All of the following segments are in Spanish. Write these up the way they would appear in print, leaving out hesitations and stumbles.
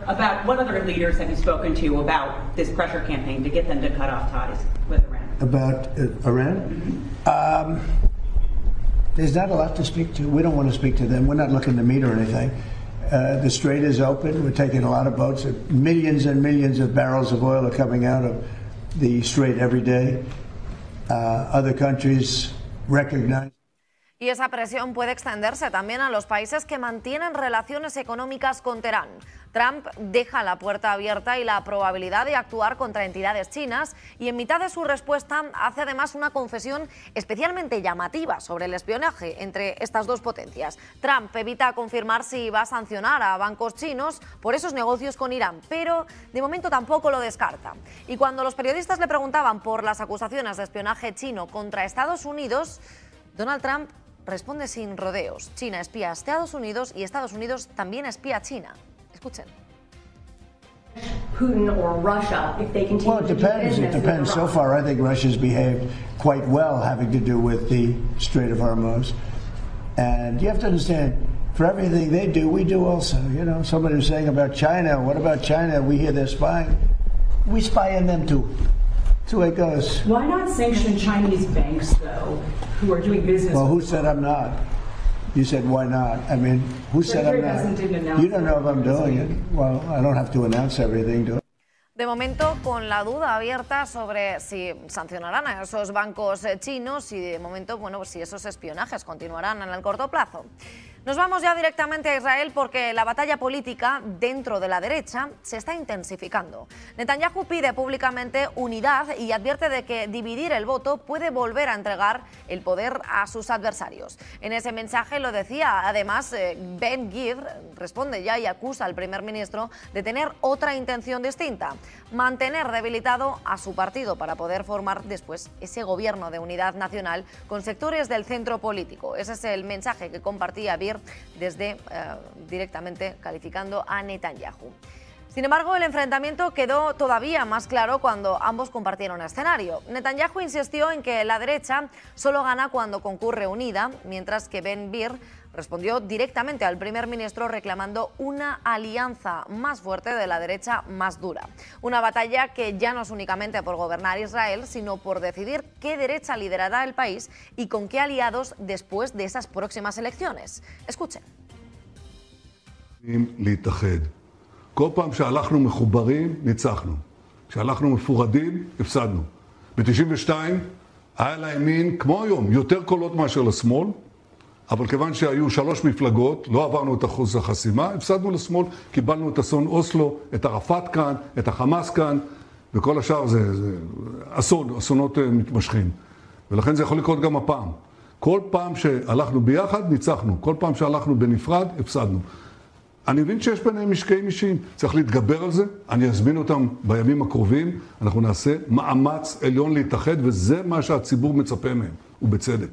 About what other leaders have you spoken to about this pressure campaign to get them to cut off ties with Iran? About Iran? Mm-hmm. There's not a lot to speak to. We don't want to speak to them. We're not looking to meet or anything. The strait is open. We're taking a lot of boats. Millions and millions of barrels of oil are coming out of the strait every day. Other countries recognize. Y esa presión puede extenderse también a los países que mantienen relaciones económicas con Teherán. Trump deja la puerta abierta y la probabilidad de actuar contra entidades chinas, y en mitad de su respuesta hace además una confesión especialmente llamativa sobre el espionaje entre estas dos potencias. Trump evita confirmar si va a sancionar a bancos chinos por esos negocios con Irán, pero de momento tampoco lo descarta. Y cuando los periodistas le preguntaban por las acusaciones de espionaje chino contra Estados Unidos, Donald Trump responde sin rodeos. China espía a Estados Unidos y Estados Unidos también espía a China. Escuchen. Putin or Russia, if they continue well, it depends. It depends. So far, I think Russia's behaved quite well, having to do with the Strait of Hormuz. And you have to understand, for everything they do, we do also. You know, somebody was saying about China. What about China? We hear they're spying. We spy on them too. That's the way it goes. Why not sanction Chinese banks, though, who are doing business? Well, who said I'm not? You said, why not? I mean, who said I'm not? You don't know if I'm doing it. Well, I don't have to announce everything, do I? De momento, con la duda abierta sobre si sancionarán a esos bancos chinos y de momento, bueno, pues si esos espionajes continuarán en el corto plazo. Nos vamos ya directamente a Israel porque la batalla política dentro de la derecha se está intensificando. Netanyahu pide públicamente unidad y advierte de que dividir el voto puede volver a entregar el poder a sus adversarios. En ese mensaje lo decía, además, Ben Gvir responde ya y acusa al primer ministro de tener otra intención distinta: mantener debilitado a su partido para poder formar después ese gobierno de unidad nacional con sectores del centro político. Ese es el mensaje que compartía Gvir desde directamente calificando a Netanyahu. Sin embargo, el enfrentamiento quedó todavía más claro cuando ambos compartieron escenario. Netanyahu insistió en que la derecha solo gana cuando concurre unida, mientras que Ben Gvir respondió directamente al primer ministro reclamando una alianza más fuerte de la derecha más dura. Una batalla que ya no es únicamente por gobernar Israel, sino por decidir qué derecha liderará el país y con qué aliados después de esas próximas elecciones. Escuchen. כל פעם שהלכנו מחוברים, ניצחנו. כשהלכנו מפורדים, הפסדנו. ב-92 היה לימין, כמו היום, יותר קולות מאשר לשמאל, אבל כיוון שהיו 3 מפלגות, לא עברנו את אחוז החסימה, הפסדנו לשמאל, קיבלנו את אסון אוסלו, את ערפאת כאן, את החמאס כאן, וכל השאר זה אסונות מתמשכים. ולכן זה יכול לקרות גם הפעם. כל פעם שהלכנו ביחד, ניצחנו. כל פעם שהלכנו בנפרד, הפסדנו. אני מבין שיש ביניהם משקעים אישיים, צריך להתגבר על זה, אני אזמין אותם בימים הקרובים, אנחנו נעשה מאמץ עליון להתאחד, וזה מה שהציבור מצפה מהם, ובצדק.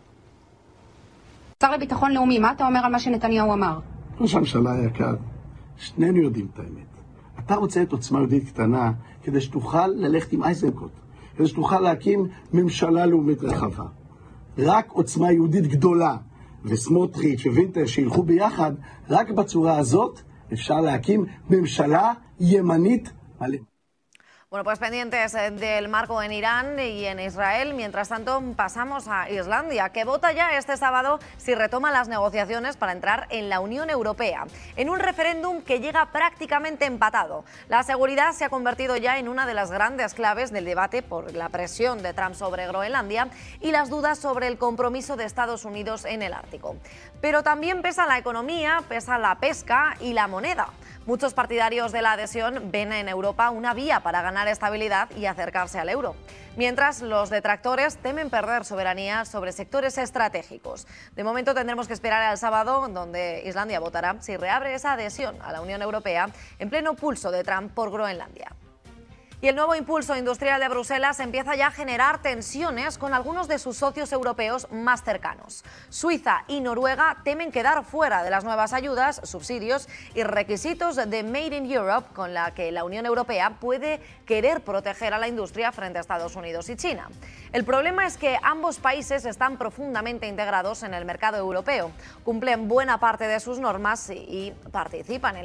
שר לביטחון לאומי, מה אתה אומר על מה שנתניהו אמר? ראש הממשלה היקר, שנינו יודעים את האמת. אתה רוצה את עוצמה יהודית קטנה כדי שתוכל ללכת עם אייזנקוט, כדי שתוכל להקים ממשלה לאומית רחבה. רק עוצמה יהודית גדולה וסמוטריץ' ווינטר שילכו ביחד, רק בצורה הזאת אפשר להקים ממשלה ימנית מלא. Bueno, pues pendientes del marco en Irán y en Israel. Mientras tanto, pasamos a Islandia, que vota ya este sábado si retoma las negociaciones para entrar en la Unión Europea, en un referéndum que llega prácticamente empatado. La seguridad se ha convertido ya en una de las grandes claves del debate por la presión de Trump sobre Groenlandia y las dudas sobre el compromiso de Estados Unidos en el Ártico. Pero también pesa la economía, pesa la pesca y la moneda. Muchos partidarios de la adhesión ven en Europa una vía para ganar estabilidad y acercarse al euro, mientras los detractores temen perder soberanía sobre sectores estratégicos. De momento tendremos que esperar al sábado, donde Islandia votará si reabre esa adhesión a la Unión Europea en pleno pulso de Trump por Groenlandia. Y el nuevo impulso industrial de Bruselas empieza ya a generar tensiones con algunos de sus socios europeos más cercanos. Suiza y Noruega temen quedar fuera de las nuevas ayudas, subsidios y requisitos de Made in Europe con la que la Unión Europea puede querer proteger a la industria frente a Estados Unidos y China. El problema es que ambos países están profundamente integrados en el mercado europeo, cumplen buena parte de sus normas y participan en